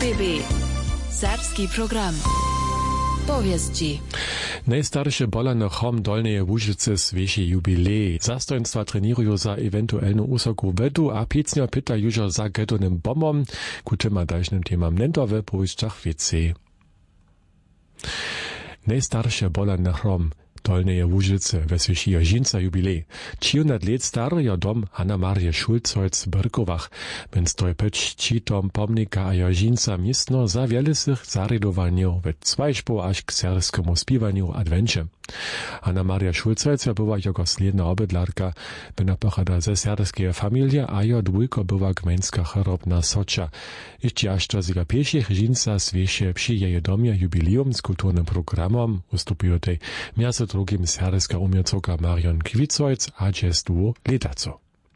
RBB Serbski program. Powieści. Najstarszy bolany chom Dolnej Łużycy swieży jubilej. Zastojnstwa trenirują za ewentualną usoku wedu, a piecnio pyta już za getonym bomom, ku tym dalszym temam nento w powieściach więcej. Najstarszy bolany chom Dolnej Łużycy we swieży Jożinca jubilej. 300 lat stary dom Hanna Marie Schulzholz w Berkowach, więc to jest čitom pomnika a Jożinca miestno za wiele sych zaredowaniów we zwajszpo aż k serskiemu spiwaniu adwencie. Hanna Maria Schulzholz była jako sledna obydlarka, byna pochada ze serskiej familii, a jo dwójko była gmeńska chorobna socza. Jeszcze aż to ziga pieszych Żinca swieże przy jej domie jubileum z kulturnym programom ustupują tej między drugim serska umiejcoka Marion Kwicojc a dżestu letaco.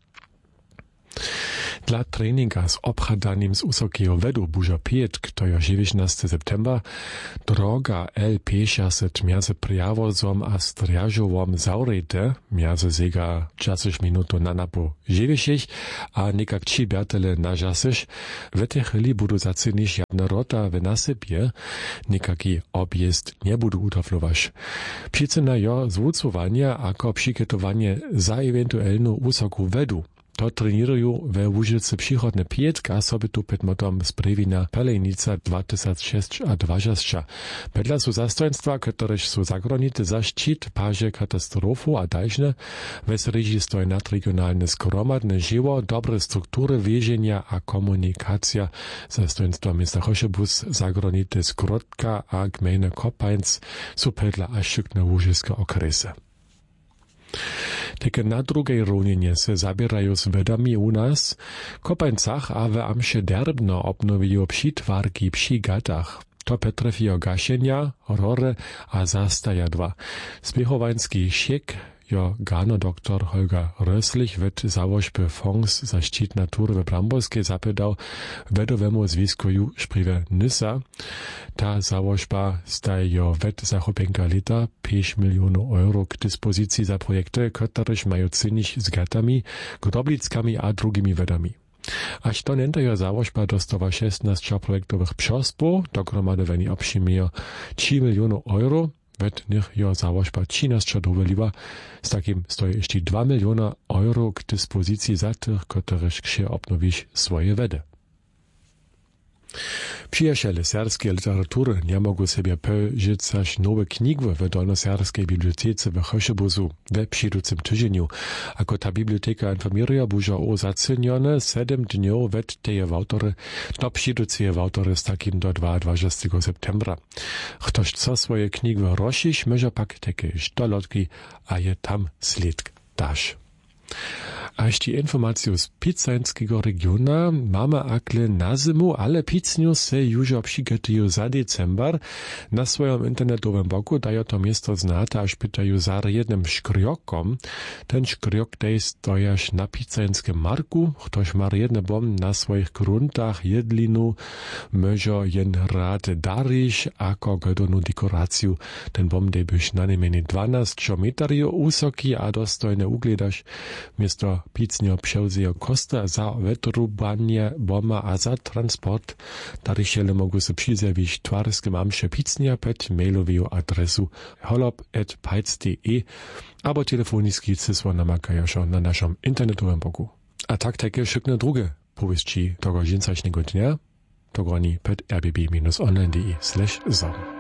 Dla treninga z obchadanym z usokiego wedu buża pietk, to jo 19 september, droga L50 między Prijawozom a Strjażowom zaurejte, między zega 10 minuto na napo 90, a nekak 3 biatele na żasysz, w tej chwili budu zacynić jedna rota w nasypie, nekaki objezd nie budu utaflować. Przyczyna jo zwucowanie ako przyketowanie za ewentualną usoku wedu. To trenirują we Łużycy przychodne pietk, a sobie tu pod motom z Brewina Pelejnica 2006 a 20. Pedla są zastojnstwa, któreż są zagranicy za szczyt parze katastrofu a dalsze, wes reżii stoi nadregionalne skromadne żywo, dobre struktury wierzenia a komunikacja. Zastojnstwa miasta Choszebus, zagranicy Skrotka a gmejne Kopańc są pedla a szykne łużyskie okresy. Takie na drugiej równinie se zabierają z wedami u nas, Kopańcach a w amše derbno obnowiją przytwarki przy gatach. To petrefio gasienia, rory a zastajadła. Spiechowański siek jo gano doktor Holger Röslich wet założby Fonds za szczyt natury w Bramborskiej zapytał wedowemu zwisku szpriwe Nysa. Ta założba staje jo wet zachopenka lita 5 milionów euro k dyspozycji za projekty, któreż mają cynić z gatami, groblickami a drugimi wedami. Aż to nento jo założba dostawa 16 projektowych przospo, dogromady weni obszymijo 3 milionów euro, wet niech jo założba 13 dowoliła, z takim stoi jeszcze 2 miliona euro k dyspozycji za tych, któreż się obnowić swoje wedy. Przyjaciele serskiej literatury nie mogą sobie pożyczyć nowe knigi w dolnoserskiej bibliotece w Choszebuzu we przyjducym tydzieniu. Ako ta biblioteka informuje buża o zacenione 7 dniów wet teje autory, do przyjducie autory z takim do 22 septembra. Ktoś co swoje knigi rozsić, może pak takie dolotki, a je tam sled dasz. A jeszcze informacje z pizzańskiego regiona mamy akle na zimu, ale pizzniu se już przygotują za december. Na swoim internetowym boku dają to miasto znate, aż pytają za jednym szkriokom. Ten szkriok dej stojasz na pizzańskim marku, ktoś ma jedne bom na swoich gruntach jedlinu, może jen rad darisz, ako godonu dekoraciju. Ten bom dej byś na najmniej 12 metrów usoki, a dostojne ugledasz miasto pizznia przewzieją kosta za wytrubanie boma a za transport. Darysiele mogą się przyzjawić twarskim amsze pizznia pod mailowią adresu holop@pajc.de albo telefoniski cysło namakają się na naszym internetowym boku. A tak takie szykne drugie powieści tego dziencaśnego dnia, to groni pod rbb-online.de/zom.